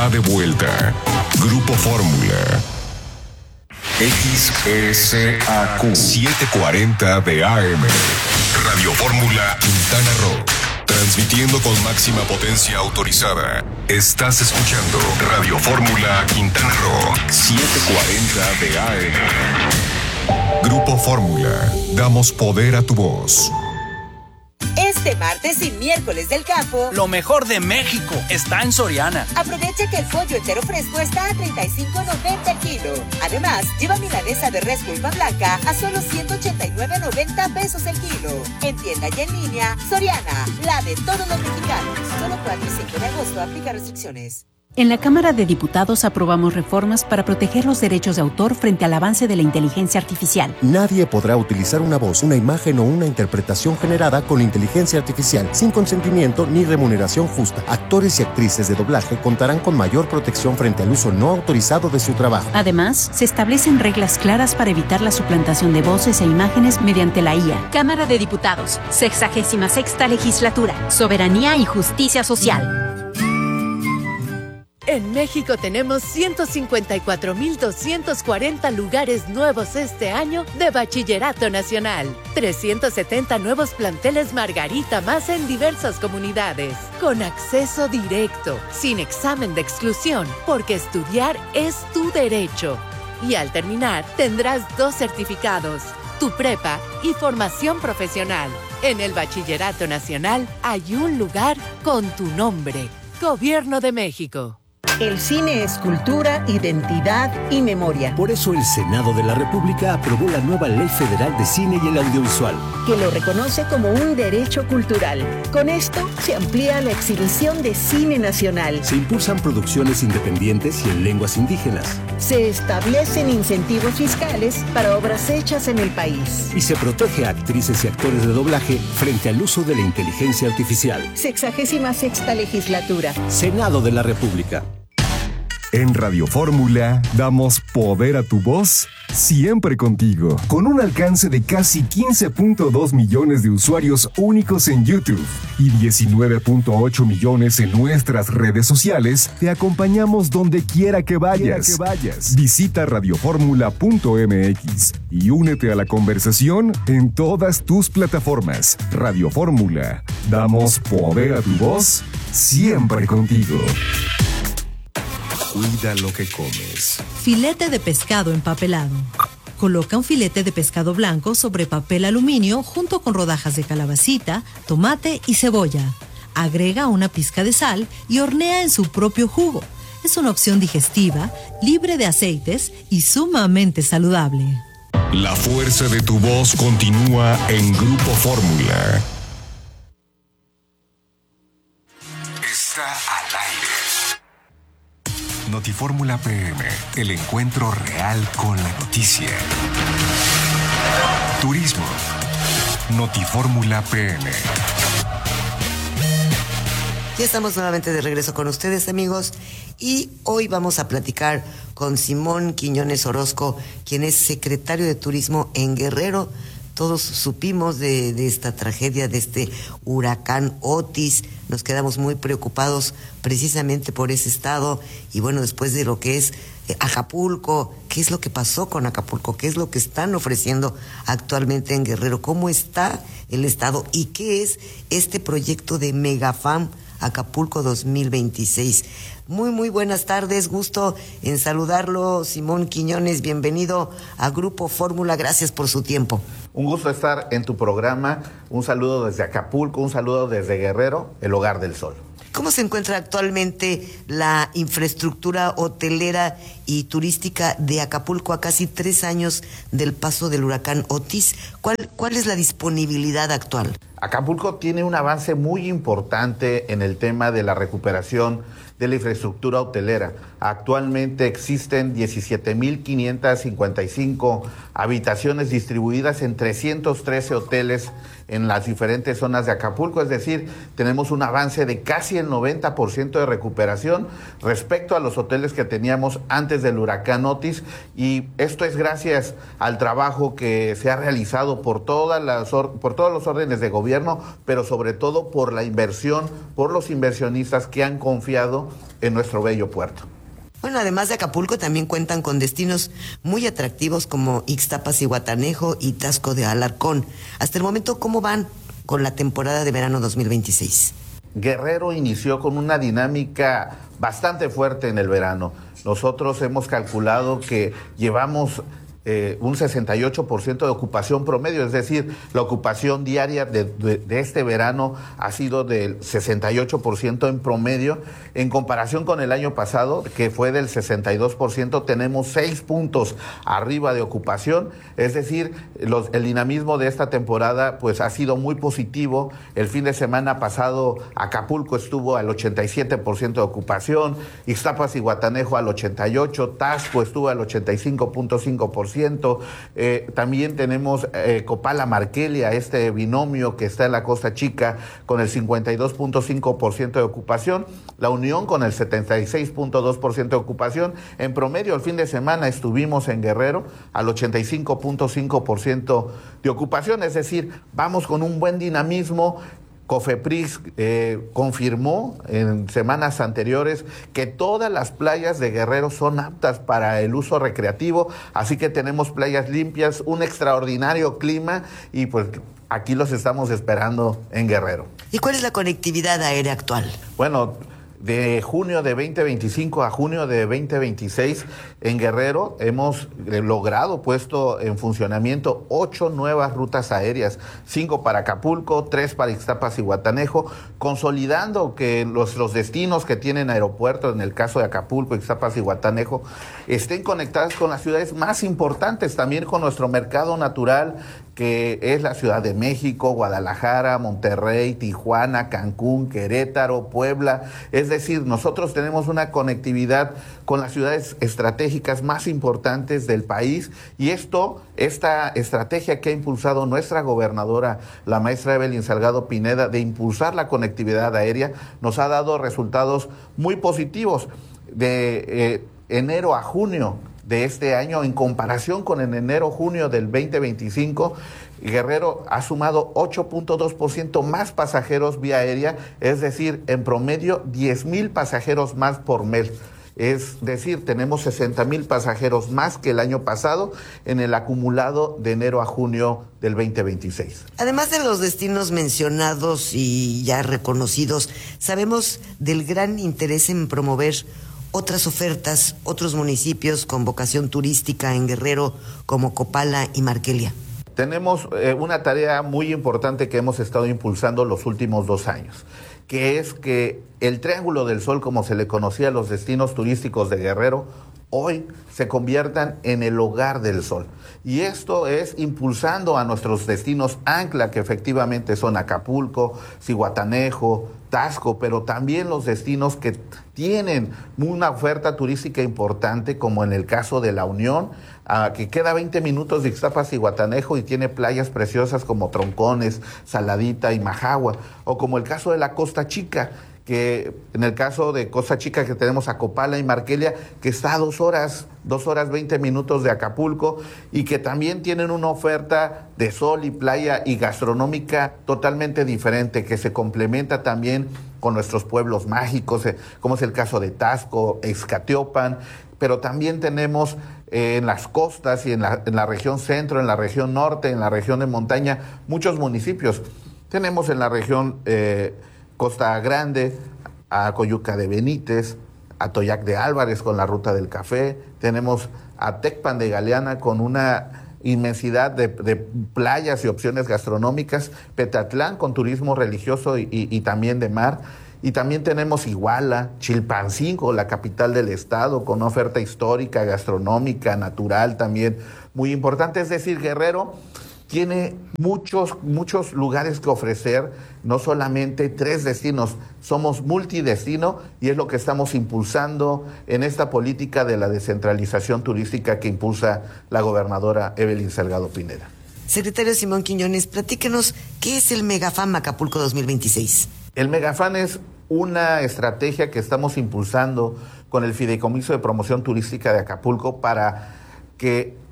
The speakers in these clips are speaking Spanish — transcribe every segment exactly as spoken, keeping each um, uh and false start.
De vuelta, Grupo Fórmula. X S A Q setecientos cuarenta de A M. Radio Fórmula Quintana Roo. Transmitiendo con máxima potencia autorizada. Estás escuchando Radio Fórmula Quintana Roo setecientos cuarenta de A M. Grupo Fórmula. Damos poder a tu voz. Este martes y miércoles del campo, lo mejor de México está en Soriana. Aprovecha que el pollo entero fresco está a treinta y cinco noventa el kilo. Además, lleva milanesa de res pulpa blanca a solo ciento ochenta y nueve noventa pesos el kilo. En tienda y en línea, Soriana, la de todos los mexicanos. Solo cuatro y cinco de agosto, aplica restricciones. En la Cámara de Diputados aprobamos reformas para proteger los derechos de autor frente al avance de la inteligencia artificial. Nadie podrá utilizar una voz, una imagen o una interpretación generada con inteligencia artificial sin consentimiento ni remuneración justa. Actores y actrices de doblaje contarán con mayor protección frente al uso no autorizado de su trabajo. Además, se establecen reglas claras para evitar la suplantación de voces e imágenes mediante la I A. Cámara de Diputados, sexagésima sexta legislatura, soberanía y justicia social. En México tenemos ciento cincuenta y cuatro mil doscientos cuarenta lugares nuevos este año de Bachillerato Nacional. trescientos setenta nuevos planteles Margarita más en diversas comunidades. Con acceso directo, sin examen de exclusión, porque estudiar es tu derecho. Y al terminar, tendrás dos certificados, tu prepa y formación profesional. En el Bachillerato Nacional hay un lugar con tu nombre. Gobierno de México. El cine es cultura, identidad y memoria. Por eso el Senado de la República aprobó la nueva Ley Federal de Cine y el Audiovisual, que lo reconoce como un derecho cultural. Con esto se amplía la exhibición de cine nacional. Se impulsan producciones independientes y en lenguas indígenas. Se establecen incentivos fiscales para obras hechas en el país. Y se protege a actrices y actores de doblaje frente al uso de la inteligencia artificial. Sexagésima sexta legislatura. Senado de la República. En Radio Fórmula damos poder a tu voz siempre contigo. Con un alcance de casi quince punto dos millones de usuarios únicos en YouTube y diecinueve punto ocho millones en nuestras redes sociales, te acompañamos donde quiera que vayas. Que vayas. Visita radioformula punto m x y únete a la conversación en todas tus plataformas. Radio Fórmula. Damos poder a tu voz siempre contigo. Cuida lo que comes. Filete de pescado empapelado. Coloca un filete de pescado blanco sobre papel aluminio junto con rodajas de calabacita, tomate y cebolla. Agrega una pizca de sal y hornea en su propio jugo. Es una opción digestiva, libre de aceites y sumamente saludable. La fuerza de tu voz continúa en Grupo Fórmula. Está al aire. Notifórmula P M, el encuentro real con la noticia. Turismo. Notifórmula P M. Ya estamos nuevamente de regreso con ustedes, amigos, y hoy vamos a platicar con Simón Quiñones Orozco, quien es secretario de Turismo en Guerrero. Todos supimos de, de esta tragedia, de este huracán Otis. Nos quedamos muy preocupados precisamente por ese estado. Y bueno, después de lo que es eh, Acapulco, ¿qué es lo que pasó con Acapulco? ¿Qué es lo que están ofreciendo actualmente en Guerrero? ¿Cómo está el estado? ¿Y qué es este proyecto de Megafam Acapulco dos mil veintiséis? Muy, muy buenas tardes, gusto en saludarlo, Simón Quiñones, bienvenido a Grupo Fórmula, gracias por su tiempo. Un gusto estar en tu programa, un saludo desde Acapulco, un saludo desde Guerrero, el hogar del sol. ¿Cómo se encuentra actualmente la infraestructura hotelera y turística de Acapulco a casi tres años del paso del huracán Otis? ¿Cuál, cuál es la disponibilidad actual? Acapulco tiene un avance muy importante en el tema de la recuperación de la infraestructura hotelera. Actualmente existen diecisiete mil quinientas cincuenta y cinco habitaciones distribuidas en trescientos trece hoteles en las diferentes zonas de Acapulco, es decir, tenemos un avance de casi el noventa por ciento de recuperación respecto a los hoteles que teníamos antes del huracán Otis, y esto es gracias al trabajo que se ha realizado por todas las por todos los órdenes de gobierno gobierno, pero sobre todo por la inversión, por los inversionistas que han confiado en nuestro bello puerto. Bueno, además de Acapulco, también cuentan con destinos muy atractivos como Ixtapas y Guatanejo y Taxco de Alarcón. Hasta el momento, ¿cómo van con la temporada de verano dos mil veintiséis? Guerrero inició con una dinámica bastante fuerte en el verano. Nosotros hemos calculado que llevamos eh, un sesenta y ocho por ciento de ocupación promedio, es decir, la ocupación diaria de, de, de este verano ha sido del sesenta y ocho por ciento en promedio. En comparación con el año pasado, que fue del sesenta y dos por ciento, tenemos seis puntos arriba de ocupación, es decir, los, el dinamismo de esta temporada pues ha sido muy positivo. El fin de semana pasado Acapulco estuvo al ochenta y siete por ciento de ocupación, Ixtapas y Guatanejo al ochenta y ocho por ciento, Taxco estuvo al ochenta y cinco punto cinco por ciento, eh, también tenemos eh, Copala Markelia, este binomio que está en la Costa Chica con el cincuenta y dos punto cinco por ciento de ocupación, la Unión con el setenta y seis punto dos por ciento de ocupación. En promedio, el fin de semana estuvimos en Guerrero al ochenta y cinco punto cinco por ciento de ocupación, es decir, vamos con un buen dinamismo. COFEPRIS eh, confirmó en semanas anteriores que todas las playas de Guerrero son aptas para el uso recreativo, así que tenemos playas limpias, un extraordinario clima y pues aquí los estamos esperando en Guerrero. ¿Y cuál es la conectividad aérea actual? Bueno, de junio de veinte veinticinco a junio de veinte veintiséis en Guerrero hemos logrado puesto en funcionamiento ocho nuevas rutas aéreas, cinco para Acapulco, tres para Ixtapas y Guatanejo, consolidando que los, los destinos que tienen aeropuertos, en el caso de Acapulco, Ixtapas y Guatanejo, estén conectadas con las ciudades más importantes, también con nuestro mercado natural, que es la Ciudad de México, Guadalajara, Monterrey, Tijuana, Cancún, Querétaro, Puebla. Es decir, nosotros tenemos una conectividad con las ciudades estratégicas más importantes del país y esto, esta estrategia que ha impulsado nuestra gobernadora, la maestra Evelyn Salgado Pineda, de impulsar la conectividad aérea, nos ha dado resultados muy positivos. De eh, enero a junio de este año, en comparación con el enero-junio del veinte veinticinco, Guerrero ha sumado ocho punto dos por ciento más pasajeros vía aérea, es decir, en promedio diez mil pasajeros más por mes. Es decir, tenemos sesenta mil pasajeros más que el año pasado en el acumulado de enero a junio del veinte veintiséis. Además de los destinos mencionados y ya reconocidos, sabemos del gran interés en promover otras ofertas, otros municipios con vocación turística en Guerrero como Copala y Markelia. Tenemos eh, una tarea muy importante que hemos estado impulsando los últimos dos años, que es que el Triángulo del Sol, como se le conocía a los destinos turísticos de Guerrero, hoy se conviertan en el hogar del sol. Y esto es impulsando a nuestros destinos ancla, que efectivamente son Acapulco, Zihuatanejo, Taxco, pero también los destinos que tienen una oferta turística importante, como en el caso de La Unión, uh, que queda veinte minutos de Ixtapas y Guatanejo y tiene playas preciosas como Troncones, Saladita y Majagua, o como el caso de la Costa Chica, que en el caso de Costa Chica que tenemos a Copala y Markelia, que está a dos horas, dos horas veinte minutos de Acapulco y que también tienen una oferta de sol y playa y gastronómica totalmente diferente, que se complementa también con nuestros pueblos mágicos, eh, como es el caso de Taxco, Ixcatiopan, pero también tenemos eh, en las costas y en la, en la región centro, en la región norte, en la región de montaña, muchos municipios. Tenemos en la región eh, Costa Grande, a Coyuca de Benítez, a Toyac de Álvarez con la Ruta del Café, tenemos a Tecpan de Galeana con una inmensidad de, de playas y opciones gastronómicas, Petatlán con turismo religioso y, y, y también de mar, y también tenemos Iguala, Chilpancingo, la capital del estado, con oferta histórica, gastronómica, natural también muy importante. Es decir, Guerrero tiene muchos, muchos lugares que ofrecer, no solamente tres destinos, somos multidestino y es lo que estamos impulsando en esta política de la descentralización turística que impulsa la gobernadora Evelyn Salgado Pineda. Secretario Simón Quiñones, platíquenos, ¿qué es el Megafan Acapulco dos mil veintiséis? El Megafan es una estrategia que estamos impulsando con el Fideicomiso de Promoción Turística de Acapulco para que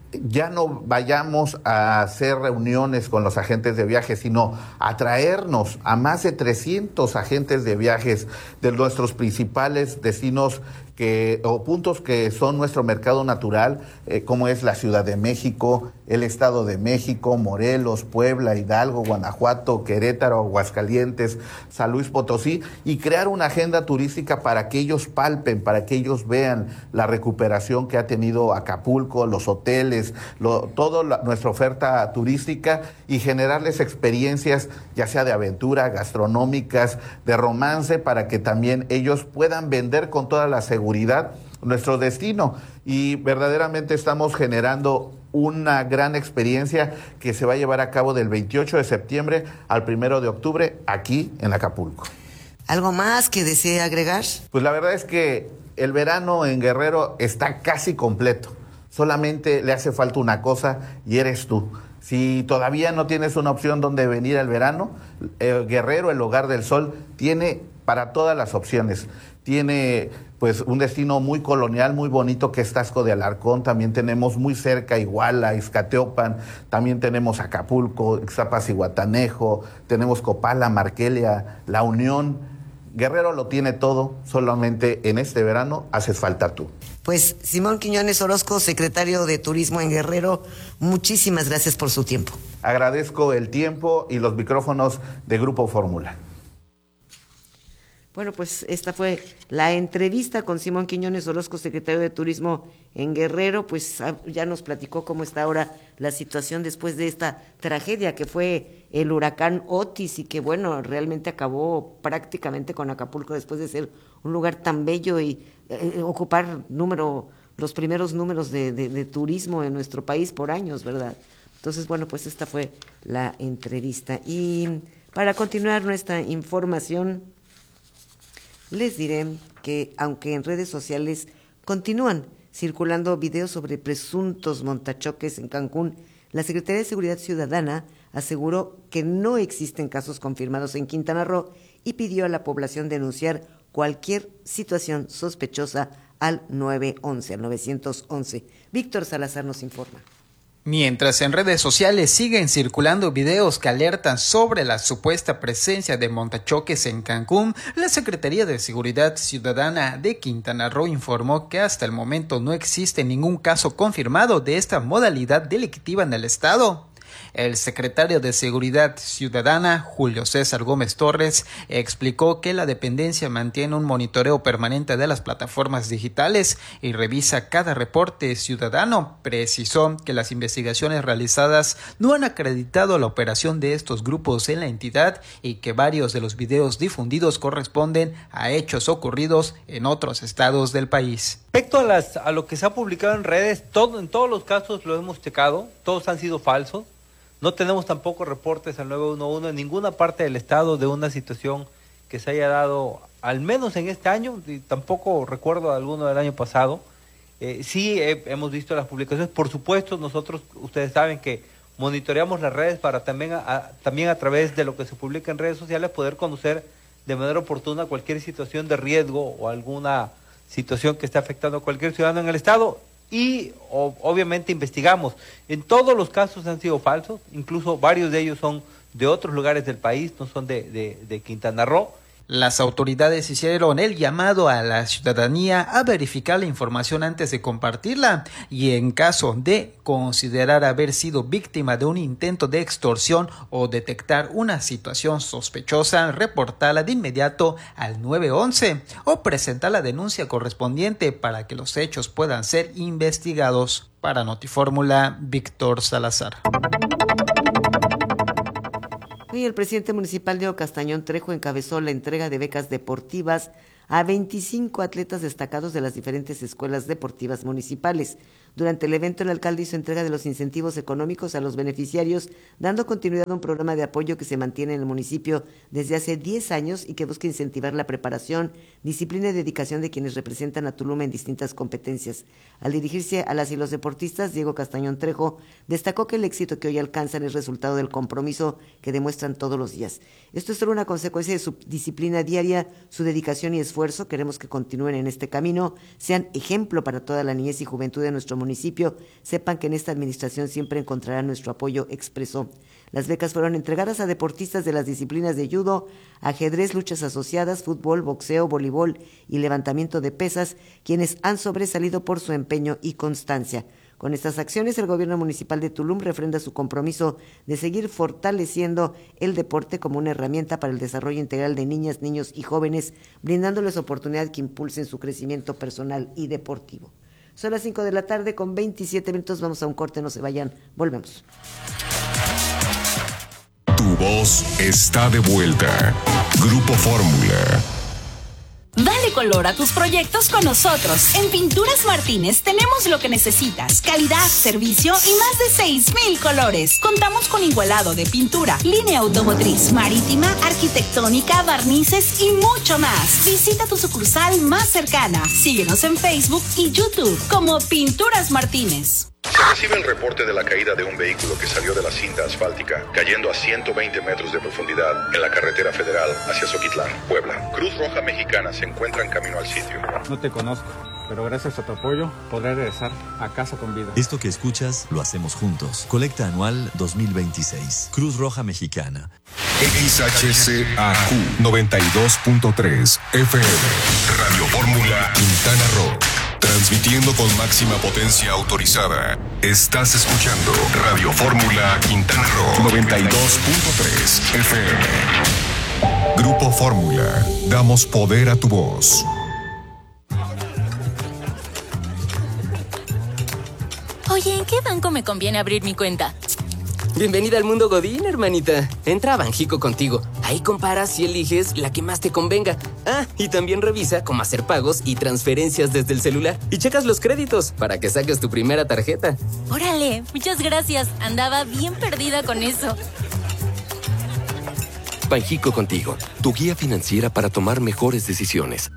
ya no vayamos a hacer reuniones con los agentes de viajes, sino a traernos a más de trescientos agentes de viajes de nuestros principales destinos que, o puntos que son nuestro mercado natural, eh, como es la Ciudad de México, el Estado de México, Morelos, Puebla, Hidalgo, Guanajuato, Querétaro, Aguascalientes, San Luis Potosí, y crear una agenda turística para que ellos palpen, para que ellos vean la recuperación que ha tenido Acapulco, los hoteles, lo, toda nuestra oferta turística, y generarles experiencias ya sea de aventura, gastronómicas, de romance, para que también ellos puedan vender con toda la seguridad nuestro destino. Y verdaderamente estamos generando una gran experiencia que se va a llevar a cabo del veintiocho de septiembre al primero de octubre aquí en Acapulco. ¿Algo más que desee agregar? Pues la verdad es que el verano en Guerrero está casi completo. Solamente le hace falta una cosa, y eres tú. Si todavía no tienes una opción donde venir al verano, eh, Guerrero, el Hogar del Sol, tiene para todas las opciones. Tiene pues un destino muy colonial, muy bonito, que es Taxco de Alarcón. También tenemos muy cerca Iguala, Izcateopan, también tenemos Acapulco, Ixtapas y Guatanejo, tenemos Copala, Marquelia, La Unión. Guerrero lo tiene todo, solamente en este verano haces falta tú. Pues Simón Quiñones Orozco, secretario de Turismo en Guerrero, muchísimas gracias por su tiempo. Agradezco el tiempo y los micrófonos de Grupo Fórmula. Bueno, pues esta fue la entrevista con Simón Quiñones Orozco, secretario de Turismo en Guerrero. Pues ya nos platicó cómo está ahora la situación después de esta tragedia que fue el huracán Otis, y que bueno, realmente acabó prácticamente con Acapulco después de ser un lugar tan bello y eh, ocupar número, los primeros números de, de, de turismo en nuestro país por años, ¿verdad? Entonces, bueno, pues esta fue la entrevista. Y para continuar nuestra información, les diré que aunque en redes sociales continúan circulando videos sobre presuntos montachoques en Cancún, la Secretaría de Seguridad Ciudadana aseguró que no existen casos confirmados en Quintana Roo y pidió a la población denunciar cualquier situación sospechosa al nueve once, al novecientos once. Víctor Salazar nos informa. Mientras en redes sociales siguen circulando videos que alertan sobre la supuesta presencia de montachoques en Cancún, la Secretaría de Seguridad Ciudadana de Quintana Roo informó que hasta el momento no existe ningún caso confirmado de esta modalidad delictiva en el estado. El secretario de Seguridad Ciudadana, Julio César Gómez Torres, explicó que la dependencia mantiene un monitoreo permanente de las plataformas digitales y revisa cada reporte ciudadano. Precisó que las investigaciones realizadas no han acreditado la operación de estos grupos en la entidad y que varios de los videos difundidos corresponden a hechos ocurridos en otros estados del país. Respecto a, las, a lo que se ha publicado en redes, todo, en todos los casos lo hemos checado, todos han sido falsos. No tenemos tampoco reportes al nueve once en ninguna parte del estado de una situación que se haya dado, al menos en este año, y tampoco recuerdo alguno del año pasado. Eh, sí eh, hemos visto las publicaciones, por supuesto, nosotros, ustedes saben que monitoreamos las redes para también a, a, también a través de lo que se publica en redes sociales poder conocer de manera oportuna cualquier situación de riesgo o alguna situación que esté afectando a cualquier ciudadano en el estado. Y o, obviamente investigamos. En todos los casos han sido falsos, incluso varios de ellos son de otros lugares del país, no son de, de, de Quintana Roo. Las autoridades hicieron el llamado a la ciudadanía a verificar la información antes de compartirla y en caso de considerar haber sido víctima de un intento de extorsión o detectar una situación sospechosa, reportarla de inmediato al nueve once o presentar la denuncia correspondiente para que los hechos puedan ser investigados. Para Notifórmula, Víctor Salazar. Hoy el presidente municipal Diego Castañón Trejo encabezó la entrega de becas deportivas a veinticinco atletas destacados de las diferentes escuelas deportivas municipales. Durante el evento, el alcalde hizo entrega de los incentivos económicos a los beneficiarios, dando continuidad a un programa de apoyo que se mantiene en el municipio desde hace diez años y que busca incentivar la preparación, disciplina y dedicación de quienes representan a Tulum en distintas competencias. Al dirigirse a las y los deportistas, Diego Castañón Trejo destacó que el éxito que hoy alcanzan es resultado del compromiso que demuestran todos los días. Esto es solo una consecuencia de su disciplina diaria, su dedicación y esfuerzo. Queremos que continúen en este camino, sean ejemplo para toda la niñez y juventud de nuestro municipio municipio. Sepan que en esta administración siempre encontrarán nuestro apoyo, expresó. Las becas fueron entregadas a deportistas de las disciplinas de judo, ajedrez, luchas asociadas, fútbol, boxeo, voleibol y levantamiento de pesas, quienes han sobresalido por su empeño y constancia. Con estas acciones, el gobierno municipal de Tulum refrenda su compromiso de seguir fortaleciendo el deporte como una herramienta para el desarrollo integral de niñas, niños y jóvenes, brindándoles oportunidad que impulsen su crecimiento personal y deportivo. Son las cinco de la tarde con veintisiete minutos, vamos a un corte, no se vayan, volvemos. Tu voz está de vuelta. Grupo Fórmula. Dale color a tus proyectos con nosotros. En Pinturas Martínez tenemos lo que necesitas: calidad, servicio y más de seis mil colores. Contamos con igualado de pintura, línea automotriz, marítima, arquitectónica, barnices y mucho más. Visita tu sucursal más cercana. Síguenos en Facebook y YouTube como Pinturas Martínez. Se recibe el reporte de la caída de un vehículo que salió de la cinta asfáltica, cayendo a ciento veinte metros de profundidad en la carretera federal hacia Zoquitlán, Puebla. Cruz Roja Mexicana se encuentra en camino al sitio. No te conozco, pero gracias a tu apoyo podré regresar a casa con vida. Esto que escuchas lo hacemos juntos. Colecta anual dos mil veintiséis. Cruz Roja Mexicana. X H C A Q noventa y dos punto tres F M. Radio Fórmula Quintana Roo. Transmitiendo con máxima potencia autorizada. Estás escuchando Radio Fórmula Quintana Roo noventa y dos punto tres F M. Grupo Fórmula. Damos poder a tu voz. Oye, ¿en qué banco me conviene abrir mi cuenta? Bienvenida al mundo Godín, hermanita. Entra a Banjico Contigo. Ahí comparas y eliges la que más te convenga. Ah, y también revisa cómo hacer pagos y transferencias desde el celular. Y checas los créditos para que saques tu primera tarjeta. Órale, muchas gracias. Andaba bien perdida con eso. Banjico Contigo, tu guía financiera para tomar mejores decisiones.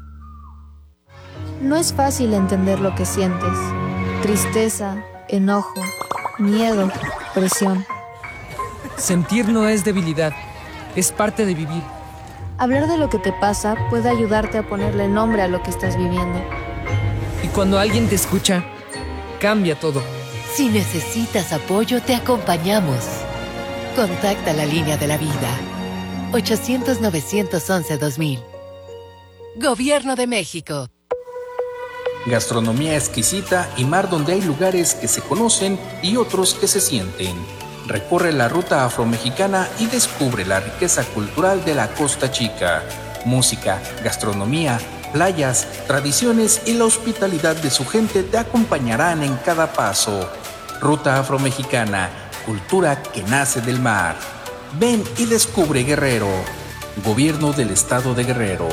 No es fácil entender lo que sientes. Tristeza, enojo, miedo, presión. Sentir no es debilidad, es parte de vivir. Hablar de lo que te pasa puede ayudarte a ponerle nombre a lo que estás viviendo. Y cuando alguien te escucha, cambia todo. Si necesitas apoyo, te acompañamos. Contacta la línea de la vida. ochocientos, novecientos once, dos mil. Gobierno de México. Gastronomía exquisita y mar donde hay lugares que se conocen y otros que se sienten. Recorre la ruta afromexicana y descubre la riqueza cultural de la Costa Chica. Música, gastronomía, playas, tradiciones y la hospitalidad de su gente te acompañarán en cada paso. Ruta afromexicana, cultura que nace del mar. Ven y descubre Guerrero. Gobierno del Estado de Guerrero.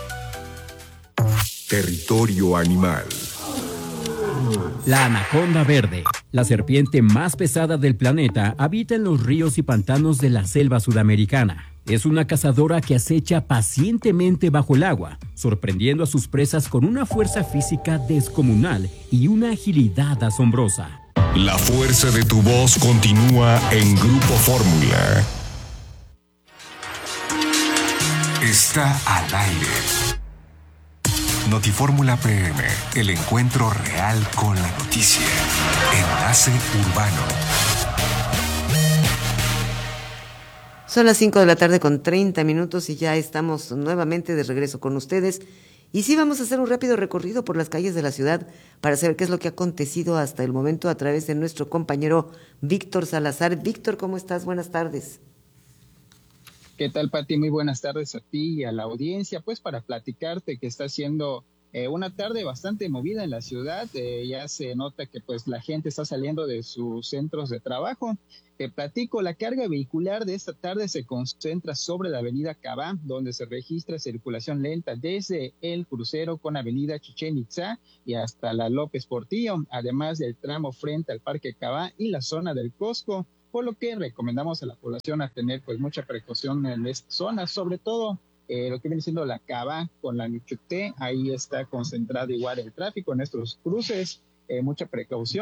Territorio animal. La anaconda verde, la serpiente más pesada del planeta, habita en los ríos y pantanos de la selva sudamericana. Es una cazadora que acecha pacientemente bajo el agua, sorprendiendo a sus presas con una fuerza física descomunal y una agilidad asombrosa. La fuerza de tu voz continúa en Grupo Fórmula. Está al aire. Notifórmula P M, el encuentro real con la noticia. Enlace Urbano. Son las cinco de la tarde con treinta minutos y ya estamos nuevamente de regreso con ustedes. Y sí, vamos a hacer un rápido recorrido por las calles de la ciudad para saber qué es lo que ha acontecido hasta el momento a través de nuestro compañero Víctor Salazar. Víctor, ¿cómo estás? Buenas tardes. ¿Qué tal, Pati? Muy buenas tardes a ti y a la audiencia. Pues para platicarte que está siendo eh, una tarde bastante movida en la ciudad. Eh, ya se nota que pues la gente está saliendo de sus centros de trabajo. Te platico, la carga vehicular de esta tarde se concentra sobre la avenida Cabá, donde se registra circulación lenta desde el crucero con avenida Chichén Itzá y hasta la López Portillo, además del tramo frente al Parque Cabá y la zona del Costco, por lo que recomendamos a la población a tener pues mucha precaución en esta zona, sobre todo eh, lo que viene siendo la Cabá con la Nichuté. Ahí está concentrado igual el tráfico en estos cruces, eh, mucha precaución.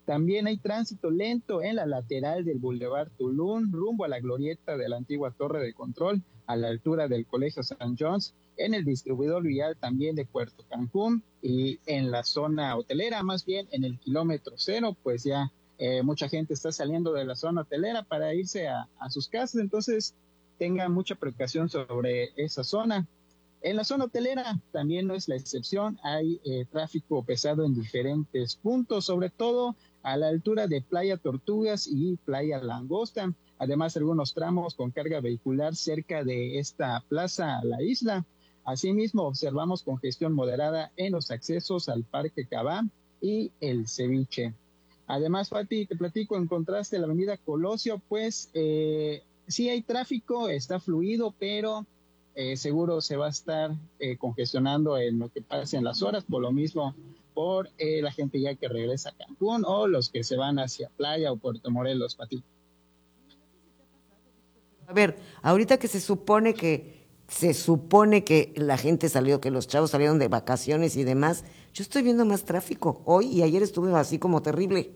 También hay tránsito lento en la lateral del Boulevard Tulum, rumbo a la glorieta de la antigua Torre de Control, a la altura del Colegio San John's, en el distribuidor vial también de Puerto Cancún y en la zona hotelera, más bien en el kilómetro cero, pues ya eh, mucha gente está saliendo de la zona hotelera para irse a, a sus casas, entonces tengan mucha precaución sobre esa zona. En la zona hotelera también no es la excepción, hay eh, tráfico pesado en diferentes puntos, sobre todo a la altura de Playa Tortugas y Playa Langosta, además algunos tramos con carga vehicular cerca de esta plaza a la isla. Asimismo, observamos congestión moderada en los accesos al Parque Cabá y el Ceviche. Además, Fati, te platico, en contraste a la avenida Colosio, pues eh, sí hay tráfico, está fluido, pero eh, seguro se va a estar eh, congestionando en lo que pase en las horas, por lo mismo por eh, la gente ya que regresa a Cancún o los que se van hacia Playa o Puerto Morelos, Fati. A ver, ahorita que se supone que se supone que la gente salió, que los chavos salieron de vacaciones y demás, yo estoy viendo más tráfico hoy y ayer estuve así como terrible.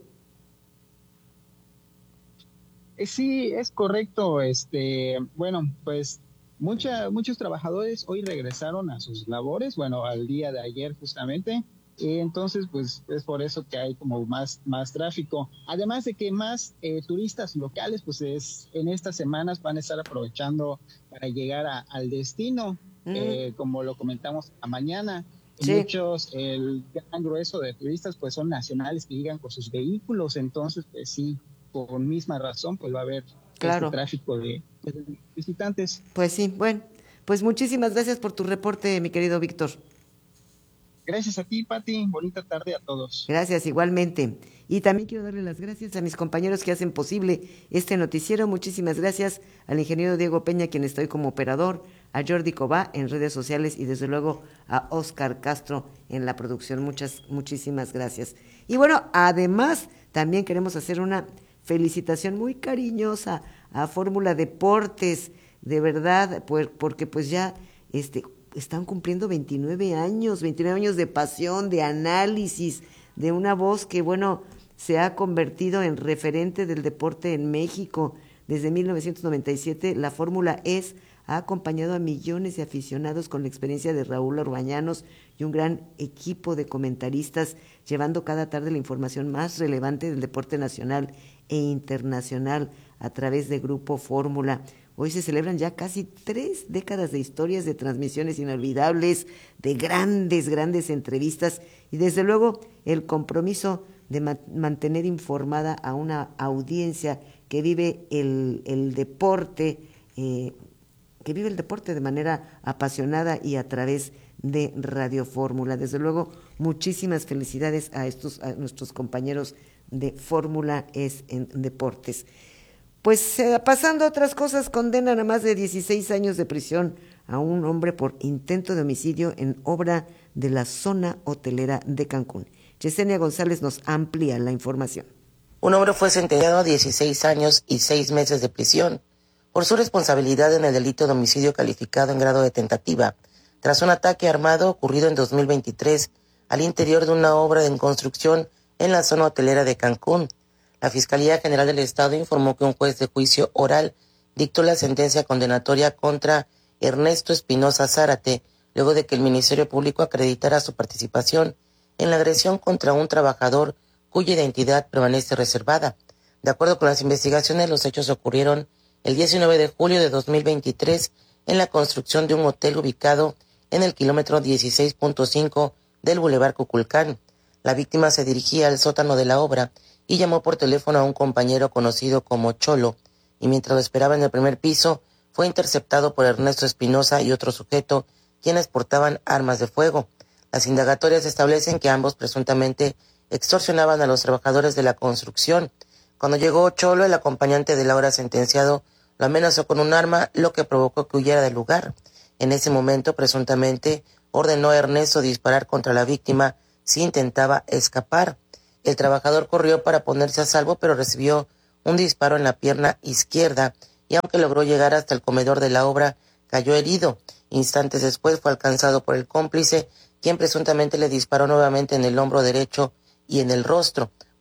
Eh, sí, es correcto. Este, bueno, pues mucha, muchos trabajadores hoy regresaron a sus labores, bueno, al día de ayer justamente. Y entonces, pues es por eso que hay como más, más tráfico. Además de que más eh, turistas locales, pues es, en estas semanas van a estar aprovechando para llegar a, al destino, mm. eh, como lo comentamos a mañana. Sí. Muchos, el gran grueso de turistas, pues son nacionales que llegan con sus vehículos, entonces, pues sí, por misma razón, pues va a haber claro. este tráfico de, de visitantes. Pues sí, bueno, pues muchísimas gracias por tu reporte, mi querido Víctor. Gracias a ti, Pati. Bonita tarde a todos. Gracias, igualmente. Y también quiero darle las gracias a mis compañeros que hacen posible este noticiero. Muchísimas gracias al ingeniero Diego Peña, quien estoy como operador, a Jordi Cobá en redes sociales y desde luego a Oscar Castro en la producción. Muchas, muchísimas gracias. Y bueno, además también queremos hacer una felicitación muy cariñosa a Fórmula Deportes, de verdad, porque pues ya este están cumpliendo veintinueve años, veintinueve años de pasión, de análisis, de una voz que, bueno, se ha convertido en referente del deporte en México. Desde mil novecientos noventa y siete, la Fórmula E S ha acompañado a millones de aficionados con la experiencia de Raúl Orbañanos y un gran equipo de comentaristas, llevando cada tarde la información más relevante del deporte nacional e internacional a través de Grupo Fórmula. Hoy se celebran ya casi tres décadas de historias, de transmisiones inolvidables, de grandes, grandes entrevistas y desde luego el compromiso de ma- mantener informada a una audiencia que vive el, el deporte, eh, que vive el deporte de manera apasionada y a través de Radio Fórmula. Desde luego, muchísimas felicidades a estos, a nuestros compañeros de Fórmula E S en Deportes. Pues eh, pasando a otras cosas, condenan a más de dieciséis años de prisión a un hombre por intento de homicidio en obra de la zona hotelera de Cancún. Yesenia González nos amplía la información. Un hombre fue sentenciado a dieciséis años y seis meses de prisión por su responsabilidad en el delito de homicidio calificado en grado de tentativa, tras un ataque armado ocurrido en dos mil veintitrés al interior de una obra en construcción en la zona hotelera de Cancún. La Fiscalía General del Estado informó que un juez de juicio oral dictó la sentencia condenatoria contra Ernesto Espinosa Zárate, luego de que el Ministerio Público acreditara su participación en la agresión contra un trabajador cuya identidad permanece reservada. De acuerdo con las investigaciones, los hechos ocurrieron el diecinueve de julio de dos mil veintitrés en la construcción de un hotel ubicado en el kilómetro dieciséis punto cinco del Boulevard Cuculcán. La víctima se dirigía al sótano de la obra y llamó por teléfono a un compañero conocido como Cholo, y mientras lo esperaba en el primer piso, fue interceptado por Ernesto Espinosa y otro sujeto, quienes portaban armas de fuego. Las indagatorias establecen que ambos presuntamente extorsionaban a los trabajadores de la construcción. Cuando llegó Cholo, el acompañante del ahora sentenciado lo amenazó con un arma, lo que provocó que huyera del lugar. En ese momento, presuntamente, ordenó a Ernesto disparar contra la víctima si intentaba escapar. El trabajador corrió para ponerse a salvo, pero recibió un disparo en la pierna izquierda y aunque logró llegar hasta el comedor de la obra, cayó herido. Instantes después fue alcanzado por el cómplice, quien presuntamente le disparó nuevamente en el hombro derecho y en el rostro,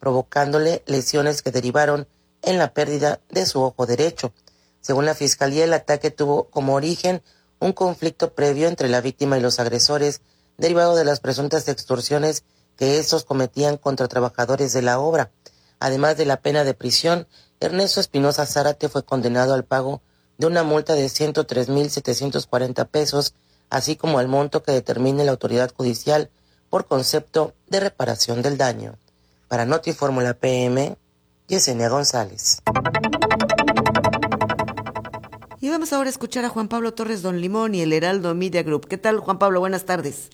provocándole lesiones que derivaron en la pérdida de su ojo derecho. Según la Fiscalía, el ataque tuvo como origen un conflicto previo entre la víctima y los agresores, derivado de las presuntas extorsiones que estos cometían contra trabajadores de la obra. Además de la pena de prisión, Ernesto Espinosa Zárate fue condenado al pago de una multa de ciento tres mil setecientos cuarenta pesos, así como al monto que determine la autoridad judicial por concepto de reparación del daño. Para Notifórmula P M, Yesenia González. Y vamos ahora a escuchar a Juan Pablo Torres Don Limón y el Heraldo Media Group. ¿Qué tal, Juan Pablo? Buenas tardes.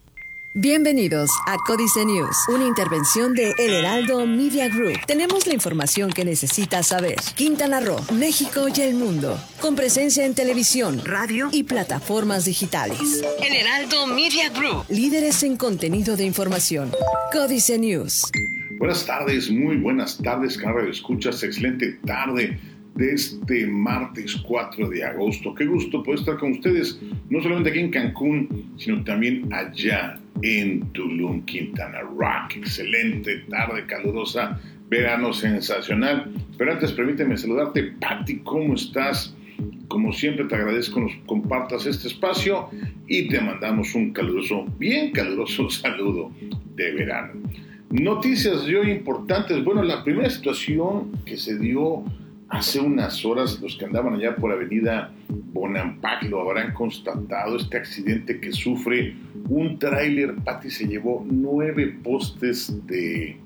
Bienvenidos a Códice News, una intervención de El Heraldo Media Group. Tenemos la información que necesitas saber. Quintana Roo, México y el mundo, con presencia en televisión, radio y plataformas digitales. El Heraldo Media Group, líderes en contenido de información. Códice News. Buenas tardes, muy buenas tardes, canal Radio Escuchas. Excelente tarde de este martes cuatro de agosto. Qué gusto poder estar con ustedes, no solamente aquí en Cancún, sino también allá en Tulum, Quintana Roo. Excelente tarde, calurosa, verano sensacional. Pero antes permíteme saludarte, Pati, ¿cómo estás? Como siempre te agradezco nos compartas este espacio y te mandamos un caluroso, bien caluroso saludo de verano. Noticias de hoy importantes. Bueno, la primera situación que se dio hace unas horas, los que andaban allá por Avenida Bonampak lo habrán constatado, este accidente que sufre un tráiler. Pati, se llevó nueve postes de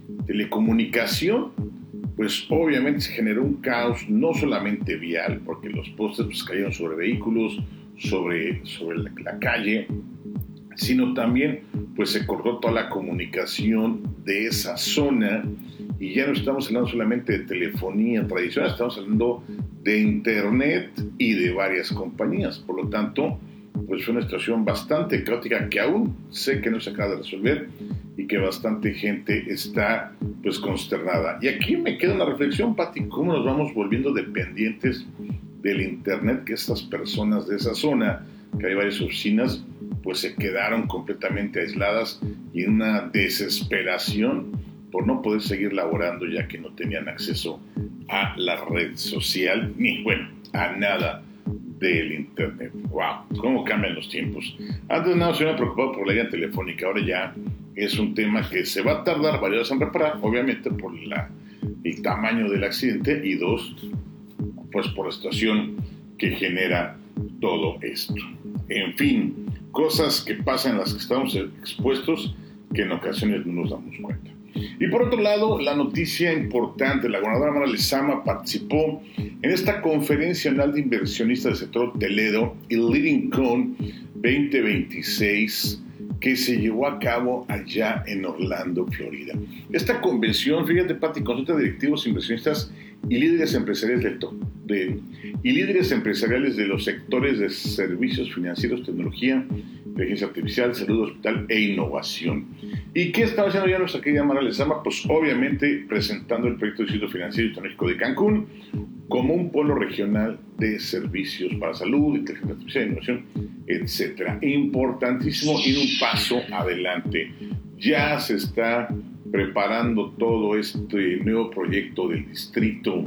telecomunicación. Pues obviamente se generó un caos, no solamente vial, porque los postes pues, cayeron sobre vehículos, sobre, sobre la, la calle, sino también pues se cortó toda la comunicación de esa zona. Y ya no estamos hablando solamente de telefonía tradicional, estamos hablando de internet y de varias compañías. Por lo tanto, pues fue una situación bastante caótica que aún sé que no se acaba de resolver y que bastante gente está pues consternada. Y aquí me queda una reflexión, Pati, cómo nos vamos volviendo dependientes del internet, que estas personas de esa zona, que hay varias oficinas, pues se quedaron completamente aisladas y en una desesperación por no poder seguir laborando, ya que no tenían acceso a la red social, ni, bueno, a nada del internet. ¡Wow! ¿Cómo cambian los tiempos? Antes nada, se había preocupado por la línea telefónica, ahora ya es un tema que se va a tardar varios años en reparar, obviamente por la, el tamaño del accidente, y dos, pues por la situación que genera todo esto. En fin, cosas que pasan en las que estamos expuestos, que en ocasiones no nos damos cuenta. Y por otro lado, la noticia importante, la gobernadora Mara Lezama participó en esta conferencia anual de inversionistas del sector hotelero, el LeadingCon veinte veintiséis, que se llevó a cabo allá en Orlando, Florida. Esta convención, fíjate, Pati, consulta de directivos, inversionistas y líderes empresariales del to- de, y líderes empresariales de los sectores de servicios financieros, tecnología, inteligencia artificial, salud, hospital e innovación. ¿Y qué estaba haciendo ya nuestra querida Mara Lezama? Pues obviamente presentando el proyecto de Distrito Financiero y Tecnológico de Cancún como un polo regional de servicios para salud, inteligencia artificial, innovación, etcétera. Importantísimo ir un paso adelante. Ya se está preparando todo este nuevo proyecto del Distrito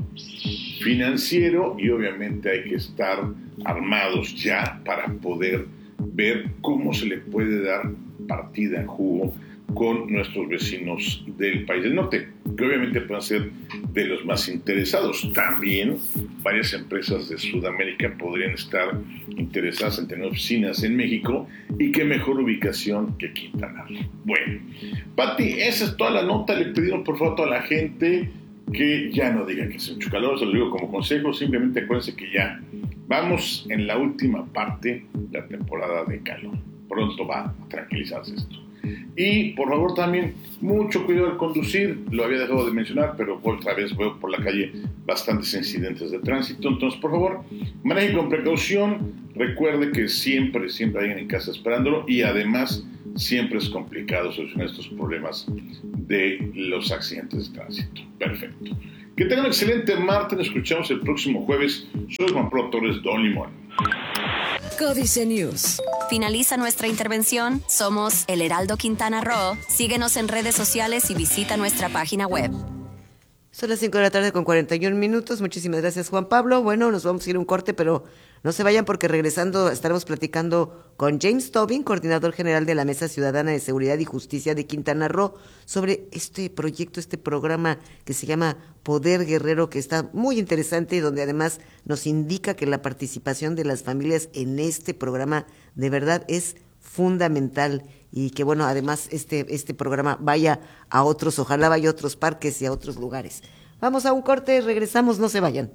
Financiero y obviamente hay que estar armados ya para poder ver cómo se le puede dar partida en jugo con nuestros vecinos del país del norte, que obviamente pueden ser de los más interesados. También varias empresas de Sudamérica podrían estar interesadas en tener oficinas en México, y qué mejor ubicación que Quintana Roo. Bueno, Pati, esa es toda la nota. Le pedimos por favor a toda la gente que ya no diga que hace mucho calor, se lo digo como consejo, simplemente acuérdense que ya vamos en la última parte de la temporada de calor. Pronto va a tranquilizarse esto. Y por favor también mucho cuidado al conducir, lo había dejado de mencionar, pero otra vez veo por la calle bastantes incidentes de tránsito, entonces por favor maneje con precaución, recuerde que siempre, siempre hay alguien en casa esperándolo, y además siempre es complicado solucionar estos problemas de los accidentes de tránsito. Perfecto. Que tengan un excelente martes, nos escuchamos el próximo jueves. Soy Juan Pablo Torres Don Limón. Códice News. Finaliza nuestra intervención. Somos El Heraldo Quintana Roo. Síguenos en redes sociales y visita nuestra página web. Son las cinco de la tarde con cuarenta y un minutos. Muchísimas gracias, Juan Pablo. Bueno, nos vamos a ir a un corte, pero no se vayan porque regresando estaremos platicando con James Tobin, coordinador general de la Mesa Ciudadana de Seguridad y Justicia de Quintana Roo, sobre este proyecto, este programa que se llama Poder Guerrero, que está muy interesante y donde además nos indica que la participación de las familias en este programa de verdad es fundamental y que bueno, además este, este programa vaya a otros, ojalá vaya a otros parques y a otros lugares. Vamos a un corte, regresamos, no se vayan.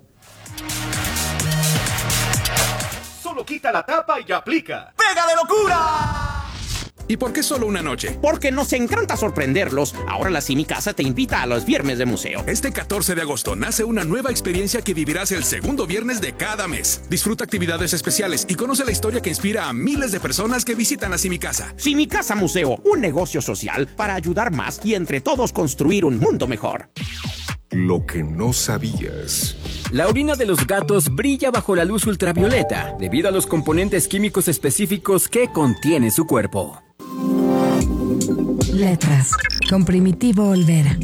Solo quita la tapa y aplica. ¡Pega de locura! ¿Y por qué solo una noche? Porque nos encanta sorprenderlos. Ahora la Simi Casa te invita a los viernes de museo. Este catorce de agosto nace una nueva experiencia que vivirás el segundo viernes de cada mes. Disfruta actividades especiales y conoce la historia que inspira a miles de personas que visitan la Simi Casa. Simi Casa Museo, un negocio social para ayudar más y entre todos construir un mundo mejor. Lo que no sabías. La orina de los gatos brilla bajo la luz ultravioleta debido a los componentes químicos específicos que contiene su cuerpo. Letras, con Primitivo Olvera.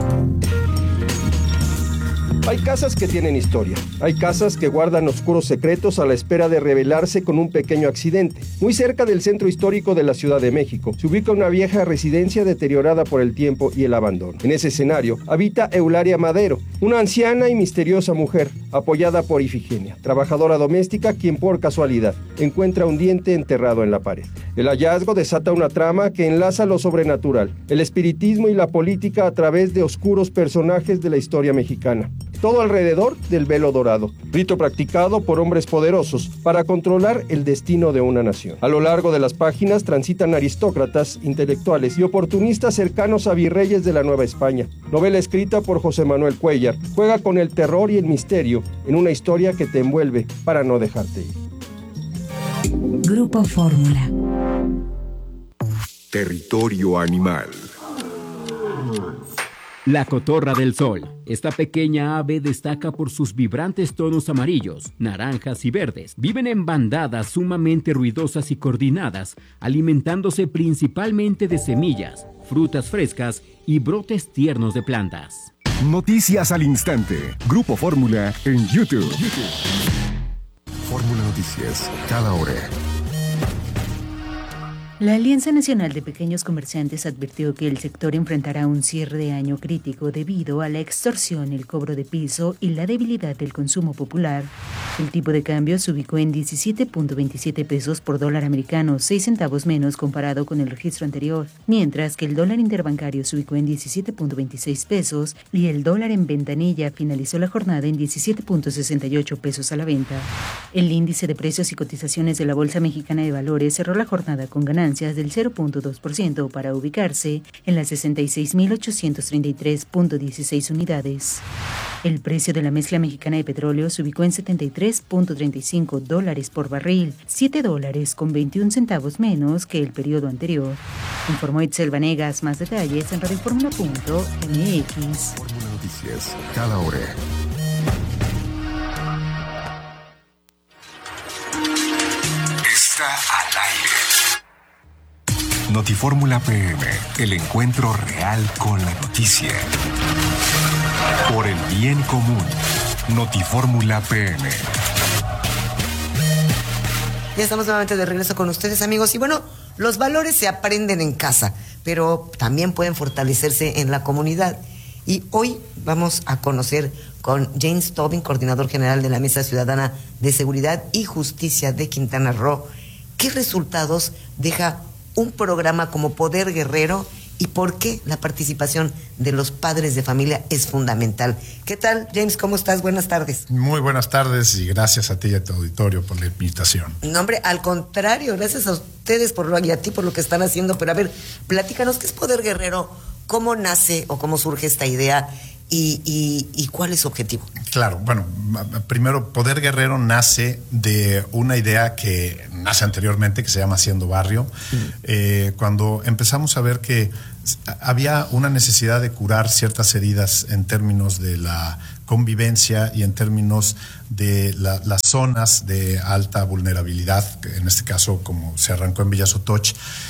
Hay casas que tienen historia. Hay casas que guardan oscuros secretos a la espera de revelarse con un pequeño accidente. Muy cerca del centro histórico de la Ciudad de México se ubica una vieja residencia deteriorada por el tiempo y el abandono. En ese escenario habita Eulalia Madero, una anciana y misteriosa mujer, apoyada por Ifigenia, trabajadora doméstica quien por casualidad encuentra un diente enterrado en la pared. El hallazgo desata una trama que enlaza lo sobrenatural, el espiritismo y la política a través de oscuros personajes de la historia mexicana. Todo alrededor del velo dorado, rito practicado por hombres poderosos para controlar el destino de una nación. A lo largo de las páginas transitan aristócratas, intelectuales y oportunistas cercanos a virreyes de la Nueva España. Novela escrita por José Manuel Cuellar, juega con el terror y el misterio en una historia que te envuelve para no dejarte ir. Grupo Fórmula. Territorio animal. La cotorra del sol. Esta pequeña ave destaca por sus vibrantes tonos amarillos, naranjas y verdes. Viven en bandadas sumamente ruidosas y coordinadas, alimentándose principalmente de semillas, frutas frescas y brotes tiernos de plantas. Noticias al instante. Grupo Fórmula en YouTube. Fórmula Noticias, cada hora. La Alianza Nacional de Pequeños Comerciantes advirtió que el sector enfrentará un cierre de año crítico debido a la extorsión, el cobro de piso y la debilidad del consumo popular. El tipo de cambio se ubicó en diecisiete punto veintisiete pesos por dólar americano, seis centavos menos comparado con el registro anterior, mientras que el dólar interbancario se ubicó en diecisiete punto veintiséis pesos y el dólar en ventanilla finalizó la jornada en diecisiete punto sesenta y ocho pesos a la venta. El índice de precios y cotizaciones de la Bolsa Mexicana de Valores cerró la jornada con ganancias del cero punto dos por ciento para ubicarse en las sesenta y seis mil ochocientos treinta y tres punto dieciséis unidades. El precio de la mezcla mexicana de petróleo se ubicó en setenta y tres punto treinta y cinco dólares por barril, siete dólares con veintiún centavos menos que el periodo anterior. Informó Itzel Vanegas. Más detalles en radioformula punto m x. Fórmula Noticias, cada hora. Está al aire. Notifórmula P M, el encuentro real con la noticia. Por el bien común. Notifórmula P M. Ya estamos nuevamente de regreso con ustedes, amigos. Y bueno, los valores se aprenden en casa, pero también pueden fortalecerse en la comunidad. Y hoy vamos a conocer con James Tobin, coordinador general de la Mesa Ciudadana de Seguridad y Justicia de Quintana Roo, qué resultados deja un programa como Poder Guerrero y por qué la participación de los padres de familia es fundamental. ¿Qué tal, James? ¿Cómo estás? Buenas tardes. Muy buenas tardes y gracias a ti y a tu auditorio por la invitación. No, hombre, al contrario, gracias a ustedes por lo y a ti por lo que están haciendo. Pero a ver, platícanos, ¿qué es Poder Guerrero? ¿Cómo nace o cómo surge esta idea? ¿Y, y, y cuál es su objetivo? Claro, bueno, primero, Poder Guerrero nace de una idea que nace anteriormente, que se llama Haciendo Barrio, mm. eh, cuando empezamos a ver que había una necesidad de curar ciertas heridas en términos de la convivencia y en términos de la, las zonas de alta vulnerabilidad, en este caso como se arrancó en Villa Sotoch.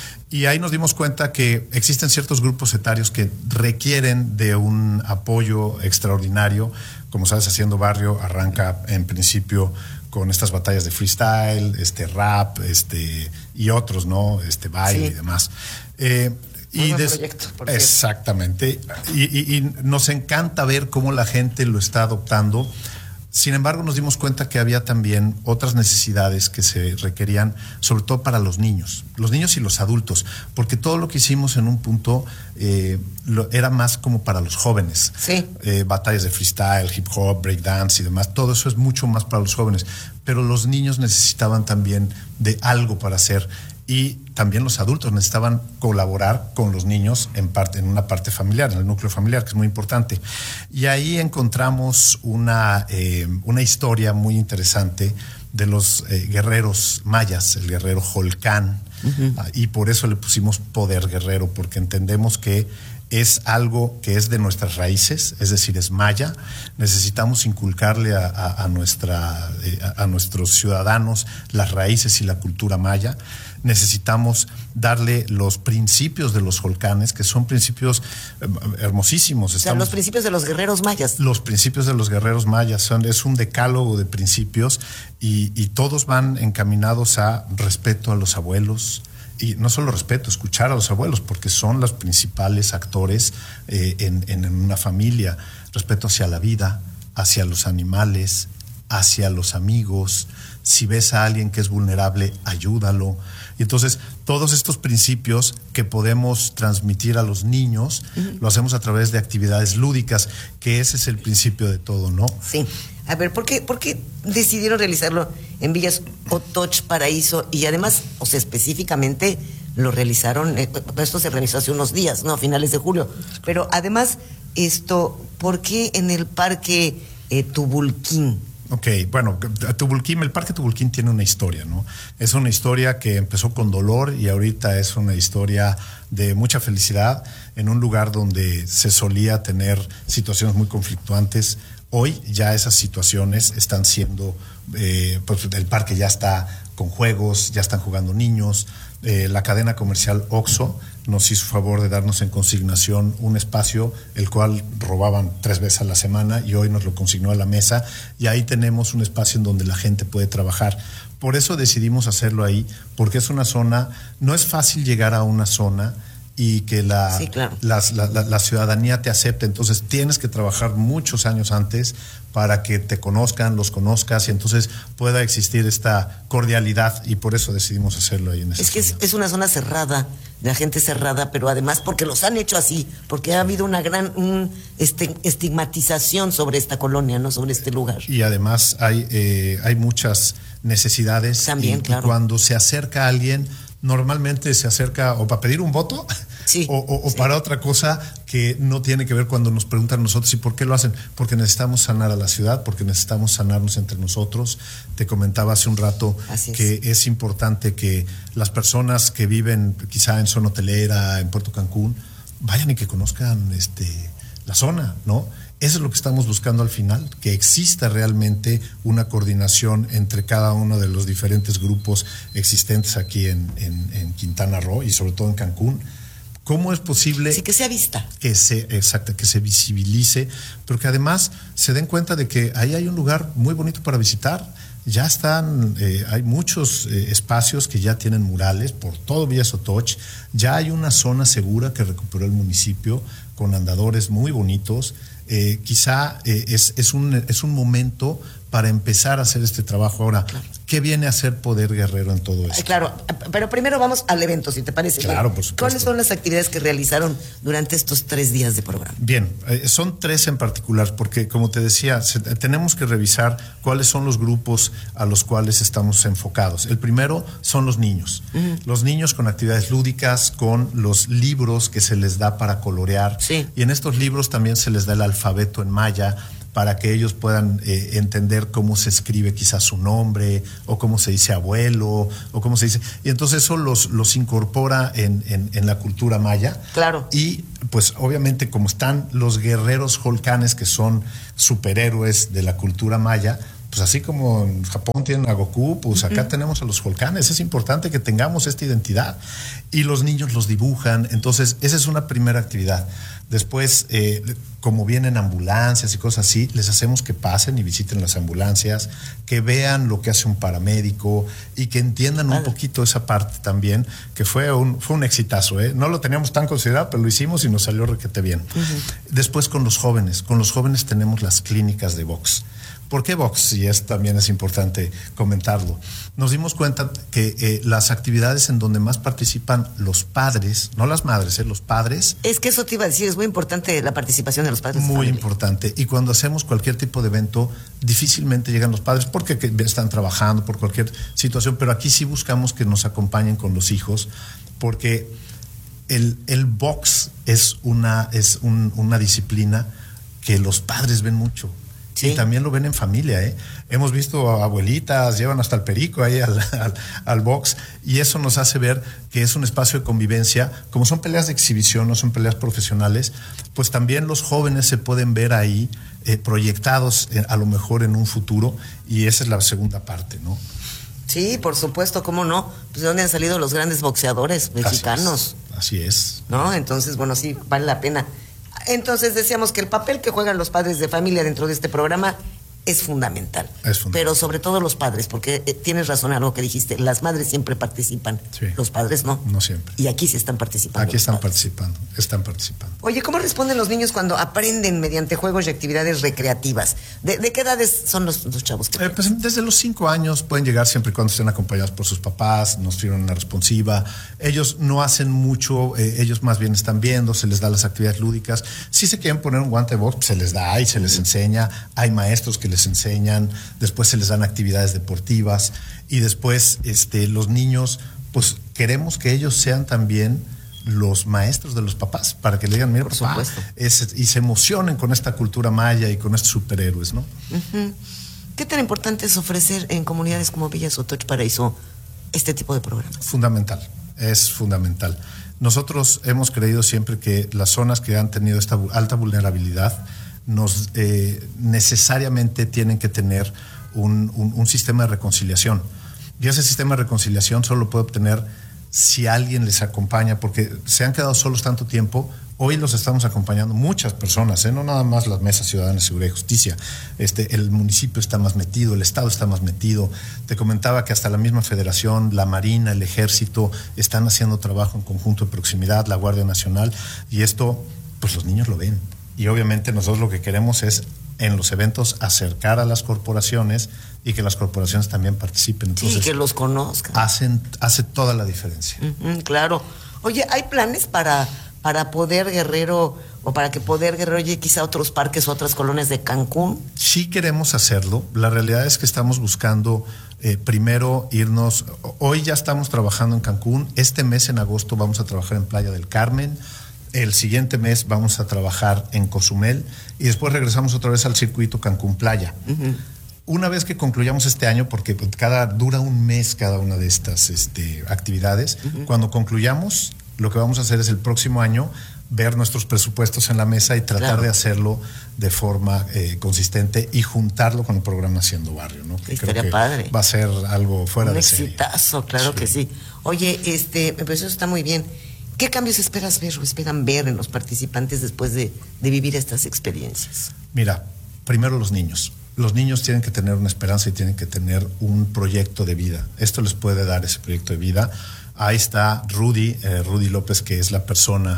Y ahí nos dimos cuenta que existen ciertos grupos etarios que requieren de un apoyo extraordinario. Como sabes, Haciendo Barrio arranca en principio con estas batallas de freestyle, este rap, este y otros, ¿no? Este baile sí. y demás. Eh, y des... proyecto, exactamente. Y, y, y nos encanta ver cómo la gente lo está adoptando. Sin embargo, nos dimos cuenta que había también otras necesidades que se requerían, sobre todo para los niños, los niños y los adultos, porque todo lo que hicimos en un punto eh, lo, era más como para los jóvenes. Sí. Eh, batallas de freestyle, hip hop, breakdance y demás, todo eso es mucho más para los jóvenes, pero los niños necesitaban también de algo para hacer. Y también los adultos necesitaban colaborar con los niños en parte, en una parte familiar, en el núcleo familiar, que es muy importante. Y ahí encontramos una, eh, una historia muy interesante de los eh, guerreros mayas, el guerrero Jolcán, uh-huh. y por eso le pusimos Poder Guerrero, porque entendemos que es algo que es de nuestras raíces, es decir, es maya. Necesitamos inculcarle a, a, a, nuestra, eh, a, a nuestros ciudadanos las raíces y la cultura maya. Necesitamos darle los principios de los Jolcanes, que son principios eh, hermosísimos. O sea, Estamos, los principios de los guerreros mayas. Los principios de los guerreros mayas, son, es un decálogo de principios y, y todos van encaminados a respeto a los abuelos. Y no solo respeto, escuchar a los abuelos, porque son los principales actores eh, en, en una familia. Respeto hacia la vida, hacia los animales, hacia los amigos. Si ves a alguien que es vulnerable, ayúdalo. Y entonces, todos estos principios que podemos transmitir a los niños, uh-huh. lo hacemos a través de actividades lúdicas, que ese es el principio de todo, ¿no? Sí. A ver, ¿por qué, por qué decidieron realizarlo en Villas Sotoch, Paraíso? Y además, o sea, específicamente lo realizaron, eh, esto se realizó hace unos días, ¿no? A finales de julio. Pero además, esto, ¿por qué en el Parque eh, Tubulquín? Ok, bueno, Tubulquín, el Parque Tubulquín tiene una historia, ¿no? Es una historia que empezó con dolor y ahorita es una historia de mucha felicidad en un lugar donde se solía tener situaciones muy conflictuantes. Hoy ya esas situaciones están siendo, eh, pues el parque ya está con juegos, ya están jugando niños. Eh, la cadena comercial Oxxo nos hizo favor de darnos en consignación un espacio el cual robaban tres veces a la semana y hoy nos lo consignó a la mesa y ahí tenemos un espacio en donde la gente puede trabajar. Por eso decidimos hacerlo ahí, porque es una zona, no es fácil llegar a una zona y que la, sí, claro. la, la, la, la ciudadanía te acepte. Entonces tienes que trabajar muchos años antes para que te conozcan, los conozcas y entonces pueda existir esta cordialidad y por eso decidimos hacerlo ahí en esa Es que zona. Es, es una zona cerrada, de la gente cerrada, pero además porque los han hecho así, porque ha habido una gran un, este, estigmatización sobre esta colonia, no sobre este lugar. Y además hay, eh, hay muchas necesidades. También, y, claro. Y cuando se acerca a alguien, normalmente se acerca o para pedir un voto sí, o, o, o sí. para otra cosa que no tiene que ver cuando nos preguntan nosotros y por qué lo hacen, porque necesitamos sanar a la ciudad, porque necesitamos sanarnos entre nosotros. Te comentaba hace un rato Así es. que es importante que las personas que viven quizá en zona hotelera, en Puerto Cancún, vayan y que conozcan este, la zona, ¿no? Eso es lo que estamos buscando al final, que exista realmente una coordinación entre cada uno de los diferentes grupos existentes aquí en, en, en Quintana Roo y sobre todo en Cancún. ¿Cómo es posible? Sí, que sea vista. Que se, exacto, que se visibilice, pero que además se den cuenta de que ahí hay un lugar muy bonito para visitar. Ya están, eh, hay muchos eh, espacios que ya tienen murales por todo Villa Sotoch. Ya hay una zona segura que recuperó el municipio con andadores muy bonitos. Eh, quizá eh, es, es, un, es un momento para empezar a hacer este trabajo. Ahora, claro. ¿Qué viene a ser Poder Guerrero en todo esto? Claro, pero primero vamos al evento, si te parece. Claro, por supuesto. ¿Cuáles son las actividades que realizaron durante estos tres días de programa? Bien, eh, son tres en particular, porque como te decía, se, tenemos que revisar cuáles son los grupos a los cuales estamos enfocados. El primero son los niños. Uh-huh. Los niños con actividades lúdicas, con los libros que se les da para colorear. Sí. Y en estos libros también se les da el alfabeto en maya, para que ellos puedan eh, entender cómo se escribe quizás su nombre, o cómo se dice abuelo, o cómo se dice... Y entonces eso los, los incorpora en, en, en la cultura maya. Claro. Y pues obviamente como están los guerreros holcanes, que son superhéroes de la cultura maya, pues así como en Japón tienen a Goku, pues acá uh-huh. tenemos a los holcanes. Es importante que tengamos esta identidad. Y los niños los dibujan. Entonces esa es una primera actividad. Después, eh, como vienen ambulancias y cosas así, les hacemos que pasen y visiten las ambulancias, que vean lo que hace un paramédico y que entiendan un poquito esa parte también, que fue un, fue un exitazo, ¿eh? No lo teníamos tan considerado, pero lo hicimos y nos salió requete bien. Uh-huh. Después con los jóvenes, con los jóvenes tenemos las clínicas de box. ¿Por qué box? Y es, también es importante comentarlo. Nos dimos cuenta que eh, las actividades en donde más participan los padres, no las madres, eh, los padres. Es que eso te iba a decir, es muy importante la participación de los padres. Muy importante. Y cuando hacemos cualquier tipo de evento, difícilmente llegan los padres porque están trabajando por cualquier situación, pero aquí sí buscamos que nos acompañen con los hijos, porque el, el box es una, es un, una disciplina que los padres ven mucho. Sí. Y también lo ven en familia, ¿eh? Hemos visto a abuelitas, llevan hasta el perico ahí al, al, al box, y eso nos hace ver que es un espacio de convivencia. Como son peleas de exhibición, no son peleas profesionales, pues también los jóvenes se pueden ver ahí eh, proyectados eh, a lo mejor en un futuro, y esa es la segunda parte, ¿no? Sí, por supuesto, ¿cómo no? Pues ¿de dónde han salido los grandes boxeadores mexicanos? Así es. Así es. ¿No? Entonces, bueno, sí, vale la pena. Entonces decíamos que el papel que juegan los padres de familia dentro de este programa es fundamental. Es fundamental. Pero sobre todo los padres, porque eh, tienes razón en algo que dijiste, las madres siempre participan, sí. Los padres no. No siempre. Y aquí sí están participando. Aquí están participando, están participando. Oye, ¿cómo responden los niños cuando aprenden mediante juegos y actividades recreativas? ¿De, de qué edades son los, los chavos? Que eh, pues desde los cinco años pueden llegar siempre y cuando estén acompañados por sus papás, nos tiran una responsiva. Ellos no hacen mucho, eh, ellos más bien están viendo, se les da las actividades lúdicas. Si se quieren poner un guante de box, pues se les da y se les enseña. Hay maestros que les enseñan, después se les dan actividades deportivas y después este, los niños, pues queremos que ellos sean también los maestros de los papás, para que le digan, mira, papá, es, y se emocionen con esta cultura maya y con estos superhéroes, ¿no? Uh-huh. ¿Qué tan importante es ofrecer en comunidades como Villa Sotoch Paraíso este tipo de programas? Fundamental, es fundamental. Nosotros hemos creído siempre que las zonas que han tenido esta alta vulnerabilidad nos eh, necesariamente tienen que tener un, un, un sistema de reconciliación. Y ese sistema de reconciliación solo puede obtener si alguien les acompaña, porque se han quedado solos tanto tiempo. Hoy los estamos acompañando muchas personas, ¿eh? No nada más las mesas ciudadanas de seguridad y justicia. Este, el municipio está más metido, el Estado está más metido. Te comentaba que hasta la misma Federación, la Marina, el Ejército están haciendo trabajo en conjunto de proximidad, la Guardia Nacional, y esto, pues los niños lo ven. Y obviamente nosotros lo que queremos es en los eventos acercar a las corporaciones y que las corporaciones también participen. Entonces, sí, que los conozcan. Hacen, hace toda la diferencia. Uh-huh, claro. Oye, ¿hay planes para, para Poder Guerrero o para que Poder Guerrero llegue quizá a otros parques o otras colonias de Cancún? Sí queremos hacerlo. La realidad es que estamos buscando eh, primero irnos. Hoy ya estamos trabajando en Cancún. Este mes, en agosto, vamos a trabajar en Playa del Carmen. El siguiente mes vamos a trabajar en Cozumel y después regresamos otra vez al circuito Cancún Playa. Uh-huh. Una vez que concluyamos este año, porque cada, dura un mes cada una de estas este, actividades, uh-huh. Cuando concluyamos, lo que vamos a hacer es el próximo año ver nuestros presupuestos en la mesa y tratar claro. de hacerlo de forma eh, consistente y juntarlo con el programa Haciendo Barrio, ¿no? Que Estaría creo que padre. Va a ser algo fuera un de serie. Un exitazo, claro sí. que sí. Oye, este, pues eso está muy bien. ¿Qué cambios esperas ver o esperan ver en los participantes después de, de vivir estas experiencias? Mira, primero los niños. Los niños tienen que tener una esperanza y tienen que tener un proyecto de vida. Esto les puede dar ese proyecto de vida. Ahí está Rudy, eh, Rudy López, que es la persona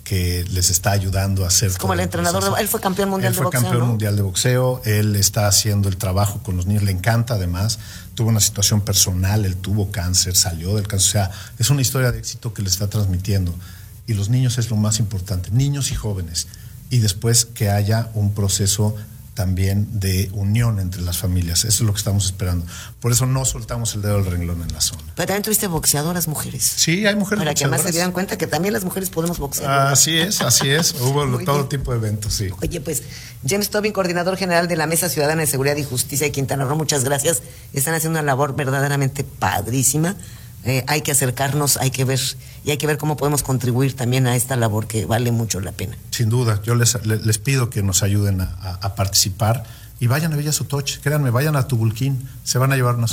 que les está ayudando a hacer. Es como el entrenador, de, él fue campeón mundial de boxeo. Él fue campeón ¿no? mundial de boxeo, él está haciendo el trabajo con los niños, le encanta además, tuvo una situación personal, él tuvo cáncer, salió del cáncer, o sea, es una historia de éxito que le está transmitiendo. Y los niños es lo más importante, niños y jóvenes. Y después que haya un proceso también de unión entre las familias. Eso es lo que estamos esperando. Por eso no soltamos el dedo del renglón en la zona. Pero también tuviste boxeadoras mujeres. Sí, hay mujeres Para boxeadoras. que más se dieran cuenta que también las mujeres podemos boxear. Así es, así es. Hubo Oye. todo tipo de eventos, sí. Oye, pues, James Tobin, coordinador general de la Mesa Ciudadana de Seguridad y Justicia de Quintana Roo, muchas gracias. Están haciendo una labor verdaderamente padrísima. Eh, hay que acercarnos, hay que ver y hay que ver cómo podemos contribuir también a esta labor que vale mucho la pena. Sin duda, yo les, les pido que nos ayuden a, a, a participar y vayan a Villa Sotoch, créanme, vayan a Tubulquín, se van a llevar una